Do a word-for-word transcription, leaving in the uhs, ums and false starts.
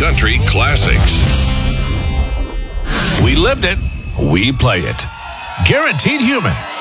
country classics. We lived it. We play it. Guaranteed Human.